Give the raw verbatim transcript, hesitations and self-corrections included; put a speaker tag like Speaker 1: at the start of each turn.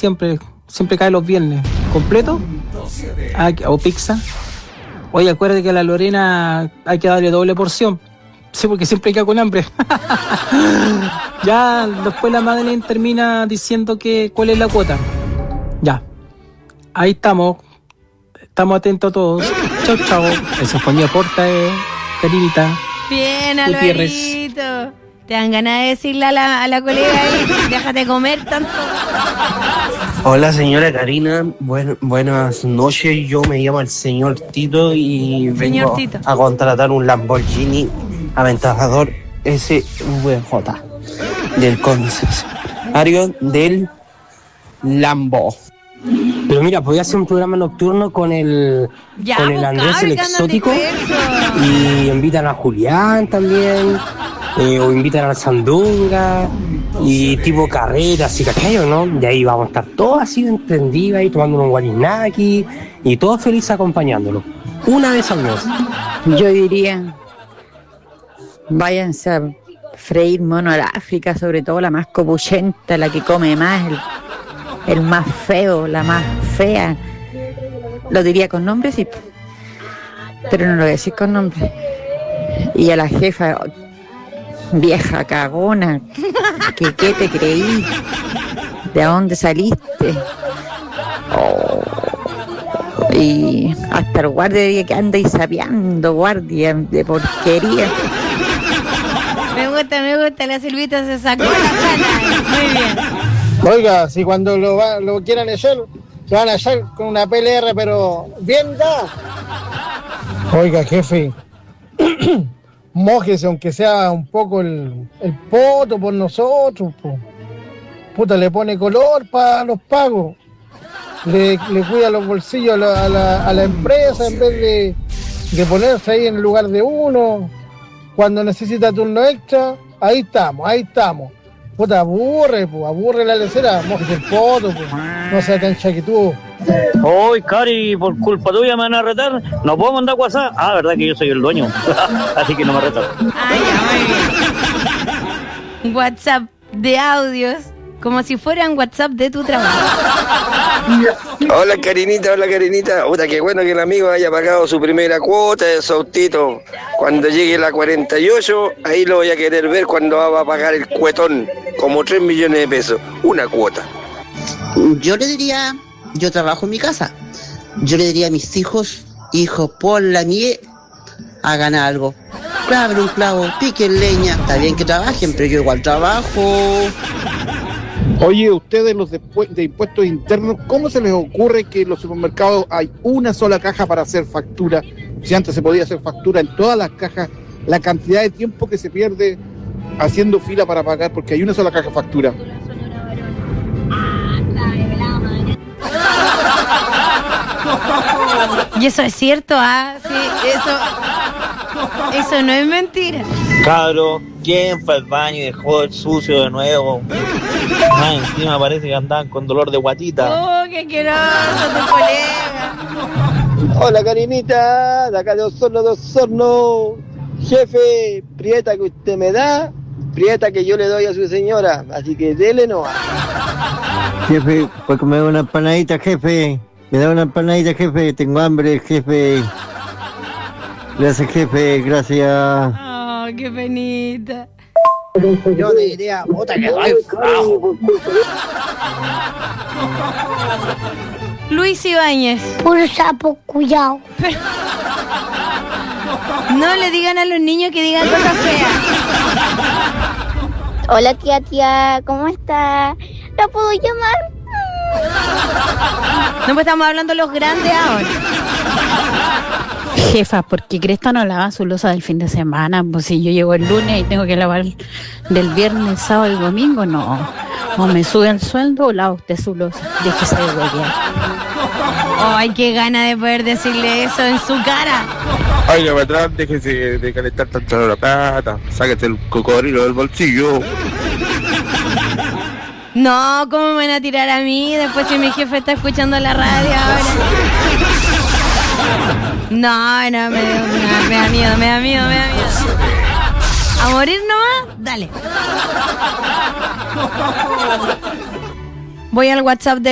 Speaker 1: siempre, siempre cae los viernes. ¿Completo? Ah, o pizza. Oye, acuérdate que a la Lorena hay que darle doble porción. Sí, porque siempre queda con hambre. Ya, después la Madeleine termina diciendo que cuál es la cuota. Ya. Ahí estamos. Estamos atentos a todos. Chau, chau. Eso fue mi aporte, eh, Karinita.
Speaker 2: Bien, Alvarito. Te dan ganas de decirle a la, a la colega ahí, déjate comer tanto.
Speaker 3: Hola señora Karina, Buen, buenas noches, yo me llamo el señor Tito y
Speaker 2: Señor
Speaker 3: vengo
Speaker 2: Tito.
Speaker 3: a contratar un Lamborghini Aventajador S V J del concesionario del Lambo. Pero mira, podía hacer un programa nocturno con el
Speaker 2: Ya,
Speaker 3: con el
Speaker 2: pues,
Speaker 3: Andrés
Speaker 2: cabrón,
Speaker 3: el
Speaker 2: que andan
Speaker 3: exótico
Speaker 2: dispersos.
Speaker 3: y invitan a Julián también, eh, o invitan al Sandunga y tipo carreras y cachayos, ¿no? De ahí vamos a estar todos así entendidos ahí tomando un guarinaki y todos felices acompañándolo. Una vez al mes.
Speaker 4: Yo diría, váyanse a freír mono al África, sobre todo la más copuchenta, la que come más, el, el más feo, la más fea. Lo diría con nombre, sí, pero no lo voy a decir con nombre. Y a la jefa, vieja cagona, que qué te creí, de dónde saliste. Oh. Y hasta el guardia que anda y sapeando, guardia de porquería.
Speaker 2: Me gusta, me gusta, la Silvita se sacó la cana. Muy bien.
Speaker 5: Oiga, si cuando lo, va, lo quieran echar, lo van a echar con una P L R, pero bien da. Oiga, jefe, mójese aunque sea un poco el, el poto por nosotros, po. Puta, le pone color para los pagos. Le, le cuida los bolsillos a la, a, la, a la empresa en vez de, de ponerse ahí en el lugar de uno. Cuando necesita turno extra, ahí estamos, ahí estamos. Puta, aburre, pues, aburre la lecera, mójese el poto, pues. No sea tan chaquetudo.
Speaker 6: Hoy, Cari, por culpa tuya me van a retar. No puedo mandar WhatsApp. Ah, verdad que yo soy el dueño. Así que no me retan.
Speaker 2: Ah, ya, muy bien. WhatsApp de audios, como si fueran WhatsApp de tu trabajo.
Speaker 7: Hola Karinita, hola Karinita. Puta, qué bueno que el amigo haya pagado su primera cuota de Sautito. Cuando llegue la cuarenta y ocho, ahí lo voy a querer ver cuando va a pagar el cuetón. Como tres millones de pesos. Una cuota.
Speaker 8: Yo le diría, yo trabajo en mi casa. Yo le diría a mis hijos, hijos, por la mie, hagan algo. Claven un clavo, piquen leña. Está bien que trabajen, pero yo igual trabajo.
Speaker 9: Oye, ustedes los de, de impuestos internos, ¿cómo se les ocurre que en los supermercados hay una sola caja para hacer factura? Si antes se podía hacer factura en todas las cajas, la cantidad de tiempo que se pierde haciendo fila para pagar, porque hay una sola caja de factura.
Speaker 2: Y eso es cierto, ah, sí, eso, eso no es mentira.
Speaker 6: Cabro, ¿quién fue al baño y dejó el sucio de nuevo? Ah, encima parece que andaban con dolor de guatita.
Speaker 2: Oh, qué asqueroso tu colega.
Speaker 5: Hola Karinita, de acá de Osorno, de Osorno. Jefe, prieta que usted me da, prieta que yo le doy a su señora, así que dele no.
Speaker 3: Jefe, ¿puedo comer una empanadita, jefe? ¿Me da una empanadita, jefe? Tengo hambre, jefe. Gracias, jefe, gracias.
Speaker 2: Oh, qué penita.
Speaker 5: Yo le diría, puta que doy frajo.
Speaker 2: Luis Ibáñez.
Speaker 10: Puro sapo, cuidado.
Speaker 2: No le digan a los niños que digan cosas feas.
Speaker 10: Hola tía, tía, ¿cómo está? ¿La puedo llamar?
Speaker 2: No, pues estamos hablando de los grandes ahora.
Speaker 4: Jefa, ¿por qué Cresta no lava su loza del fin de semana? Pues si yo llego el lunes y tengo que lavar del viernes, sábado y domingo, no. O me sube el sueldo o lava usted su loza. Déjese de huevear.
Speaker 2: Ay, qué gana de poder decirle eso en su cara.
Speaker 9: Ay, la verdad, déjese de calentar tanto la plata, sáquese el cocodrilo del bolsillo.
Speaker 2: No, ¿cómo me van a tirar a mí después si mi jefe está escuchando la radio ahora? No, no, me, me, me da miedo, me da miedo, me da miedo. ¿A morir nomás? Dale. Voy al WhatsApp de